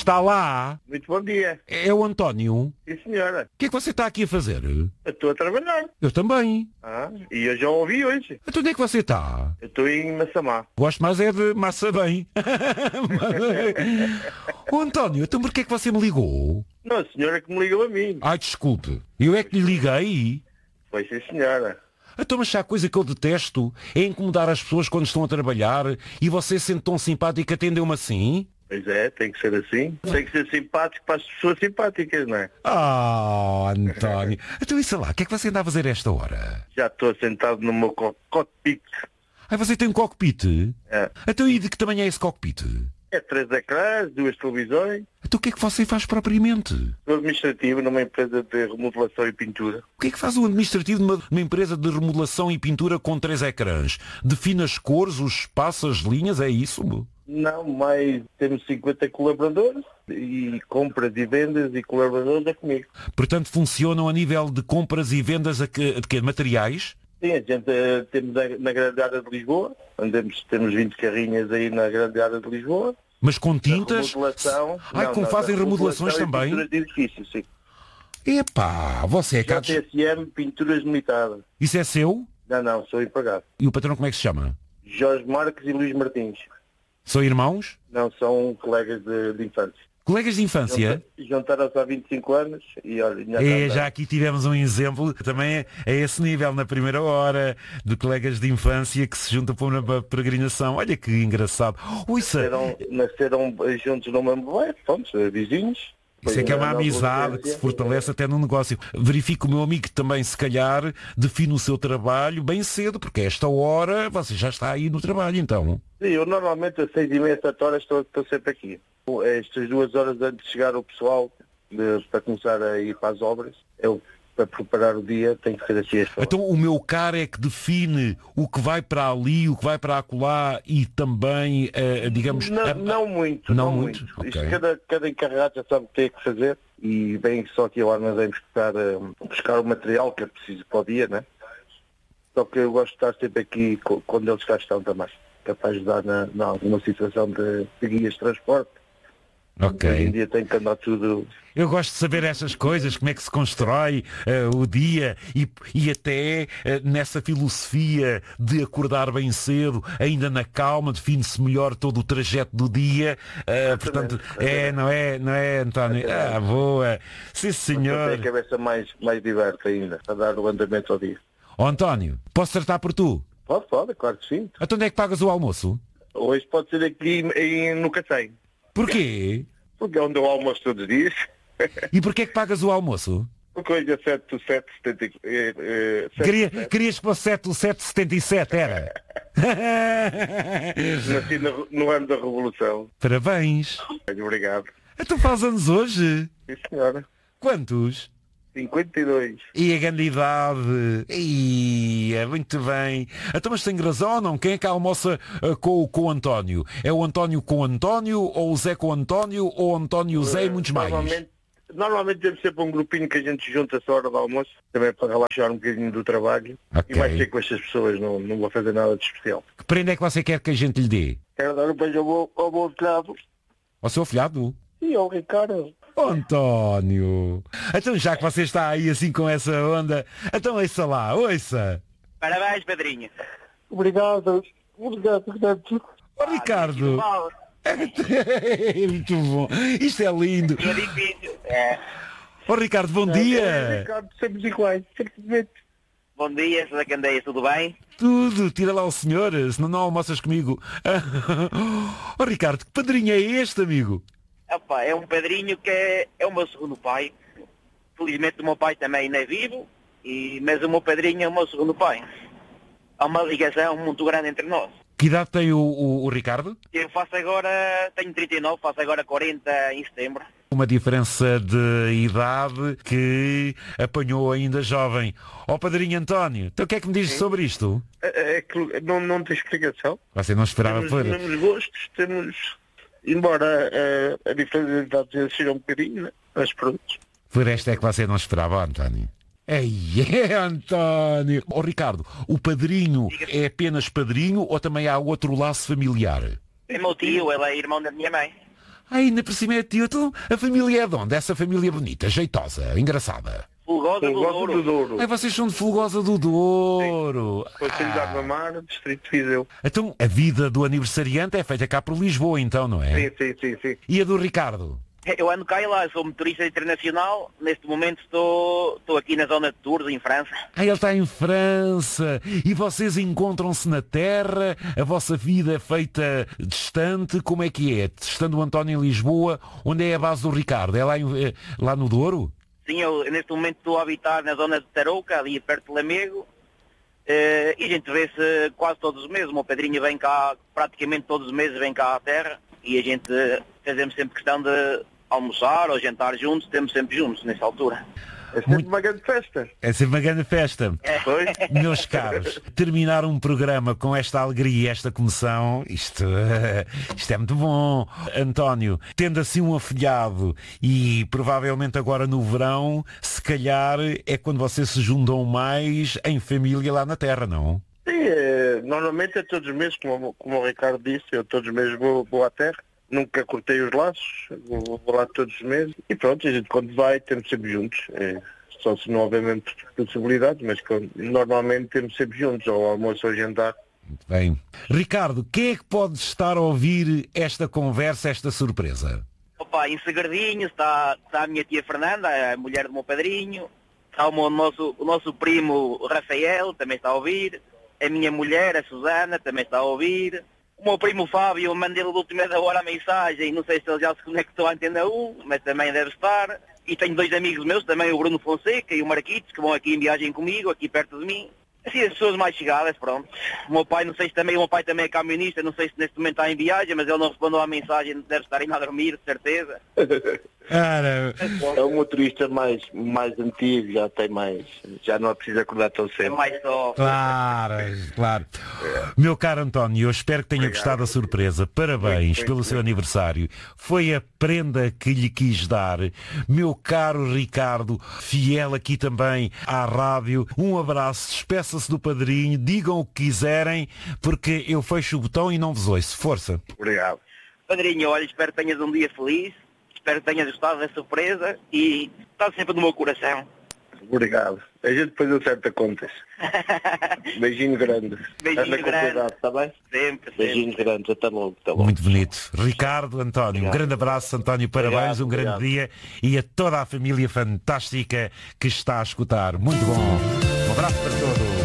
Está lá. Muito bom dia. É o António. Sim, senhora. O que é que você está aqui a fazer? Eu estou a trabalhar. Eu também. E eu já ouvi hoje. Então onde é que você está? Eu estou em Massamá. Gosto mais é de massa bem. Ô António, então porquê é que você me ligou? Não, a senhora que me ligou a mim. Ai, desculpe. Eu é que lhe liguei. Foi sim, senhora. Então, mas a coisa que eu detesto é incomodar as pessoas quando estão a trabalhar e você sendo tão simpático atendeu-me assim? Pois é, tem que ser assim. Tem que ser simpático para as pessoas simpáticas, não é? António. Então isso lá, o que é que você anda a fazer a esta hora? Já estou sentado no meu cockpit. Você tem um cockpit? É. Então e de que tamanho é esse cockpit? É 3 ecrãs, 2 televisões. Então o que é que você faz propriamente? Sou administrativo numa empresa de remodelação e pintura. O que é que faz o administrativo de uma empresa de remodelação e pintura com 3 ecrãs? Define as cores, os espaços, as linhas, é isso? Não, mas temos 50 colaboradores e compras e vendas e colaboradores é comigo. Portanto, funcionam a nível de compras e vendas de quê? Materiais? Sim, a gente temos na grande área de Lisboa, temos 20 carrinhas aí na grande área de Lisboa. Mas com tintas? Remodelação. Fazem remodelações também? Pinturas de edifícios, sim. Epá, você é cá... JSM Pinturas Limitadas. Isso é seu? Não, sou empregado. E o patrão como é que se chama? Jorge Marques e Luís Martins. São irmãos? Não, são colegas de infância. Colegas de infância? Juntaram-se há 25 anos e olha... Já aqui tivemos um exemplo, também é esse nível, na primeira hora, de colegas de infância que se juntam para uma peregrinação. Olha que engraçado. Nasceram juntos no mesmo bairro, vizinhos. Isso é que é uma amizade que se fortalece até no negócio. Verifico o meu amigo que também, se calhar, define o seu trabalho bem cedo, porque a esta hora você já está aí no trabalho, então. Sim, eu normalmente às 6h30, 7 horas estou sempre aqui. Estas 2 horas antes de chegar o pessoal, para começar a ir para as obras, eu, para preparar o dia, tenho que ser assim esta hora. Então o meu cara é que define o que vai para ali, o que vai para acolá e também, digamos... Não muito. Okay. Isto, cada encarregado já sabe o que tem que fazer e vem só aqui ao armazém buscar o material que é preciso para o dia, né? Só que eu gosto de estar sempre aqui quando eles cá estão também, que é para ajudar na alguma situação de guias de transporte. Ok. Hoje em dia tem que andar tudo... Eu gosto de saber essas coisas, como é que se constrói o dia e até nessa filosofia de acordar bem cedo, ainda na calma, define-se melhor todo o trajeto do dia. Portanto, não é, António? Boa. Sim, senhor. Tem a cabeça mais diversa ainda, a dar o andamento ao dia. António, posso tratar por tu? Pode, claro que sim. Então onde é que pagas o almoço? Hoje pode ser aqui no Cacém. Porquê? Porque é onde eu almoço todos os dias. E porquê é que pagas o almoço? Porque hoje é 7/7/77. Querias que fosse 7/7/77, era? Nasci no ano da Revolução. Parabéns. Obrigado. Então faz anos hoje? Sim, senhora. Quantos? 52. E a grande idade. É muito bem. Então, mas tem razão ou não? Quem é que almoça com o António? É o António com o António, ou o Zé com o António, ou o António Zé e muitos mais? Normalmente temos sempre um grupinho que a gente junta essa hora do almoço, também para relaxar um bocadinho do trabalho. Okay. E vai ser com estas pessoas, não vou fazer nada de especial. Que prenda é que você quer que a gente lhe dê? Quero dar um beijo ao meu filhado. Ao seu filhado? E ao Ricardo. António, então já que você está aí assim com essa onda, então ouça lá, ouça. Parabéns, padrinho. Obrigado, Renato. Ricardo, é muito bom, isto é lindo. É difícil. Ricardo, bom dia. Ricardo, sempre iguais, simplesmente. Bom dia, Sra. Candeias, tudo bem? Tudo, tira lá o senhor, senão não almoças comigo. Ricardo, que padrinho é este, amigo? Opa, é um padrinho que é o meu segundo pai. Felizmente o meu pai também não é vivo, mas o meu padrinho é o meu segundo pai. Há uma ligação muito grande entre nós. Que idade tem o Ricardo? Eu tenho 39, faço agora 40 em setembro. Uma diferença de idade que apanhou ainda jovem. Padrinho António, então o que é que me diz sobre isto? É que não tem explicação. Você não esperava por... Temos gostos, embora a diferença de idade seja um bocadinho, né? Mas pronto. Por esta é que você não esperava, António. António! Ricardo, o padrinho é apenas padrinho ou também há outro laço familiar? É meu tio, ele é irmão da minha mãe. Ainda por cima é tio. Então, a família é de onde? Essa família bonita, jeitosa, engraçada. Fulgosa do Douro. Ai, vocês são de Fulgosa do Douro. Conselho de Armamar, Distrito de Viseu. Então, a vida do aniversariante é feita cá por Lisboa, então, não é? Sim. E a do Ricardo? Eu ando cá e lá, sou motorista internacional. Neste momento estou aqui na zona de Tours, em França. Ah, ele está em França. E vocês encontram-se na terra? A vossa vida é feita distante? Como é que é? Estando o António em Lisboa, onde é a base do Ricardo? É lá no Douro? Sim, eu neste momento estou a habitar na zona de Tarouca, ali perto de Lamego. E a gente vê-se quase todos os meses. O meu padrinho vem cá, praticamente todos os meses vem cá à terra. E a gente fazemos sempre questão de almoçar ou jantar juntos, estamos sempre juntos nessa altura. É sempre uma grande festa. É sempre uma grande festa. Pois. Meus caros, terminar um programa com esta alegria e esta comoção, isto é muito bom. António, tendo assim um afilhado e provavelmente agora no verão, se calhar é quando vocês se juntam mais em família lá na terra, não? Sim, normalmente é todos os meses, como o Ricardo disse, eu todos os meses vou à terra. Nunca cortei os laços, vou lá todos os meses. E pronto, a gente quando vai, temos sempre juntos. Só se não houver mesmo possibilidade, mas normalmente temos sempre juntos, ao almoço ou jantar. Muito bem. Ricardo, quem é que pode estar a ouvir esta conversa, esta surpresa? Opa, em Segredinho está a minha tia Fernanda, a mulher do meu padrinho. Está o nosso primo Rafael, também está a ouvir. A minha mulher, a Susana, também está a ouvir. O meu primo Fábio, eu mandei-lhe de última hora a mensagem, não sei se ele já se conectou à Antena 1, mas também deve estar. E tenho dois amigos meus, também o Bruno Fonseca e o Marquitos, que vão aqui em viagem comigo, aqui perto de mim. Assim, as pessoas mais chegadas, pronto. O meu pai, não sei se também, o meu pai também é camionista, não sei se neste momento está em viagem, mas ele não respondeu à mensagem, deve estar ainda a dormir, de certeza. É um motorista mais antigo, já não precisa acordar tão cedo. É mais só. Claro. Meu caro António, eu espero que tenha gostado da surpresa. Parabéns pelo seu aniversário. Foi a prenda que lhe quis dar. Meu caro Ricardo, fiel aqui também à rádio, um abraço, despeça-se do padrinho, digam o que quiserem, porque eu fecho o botão e não vos ouço. Força. Obrigado. Padrinho, olha, espero que tenhas um dia feliz. Espero que tenhas gostado da surpresa e está sempre no meu coração. Obrigado. A gente depois acerta contas. Beijinho grande. Beijinho grande. Está bem? Sempre. Beijinhos grandes. Até logo. Muito bonito. Ricardo, António, um grande abraço. António, parabéns, um grande dia. E a toda a família fantástica que está a escutar. Muito bom. Um abraço para todos.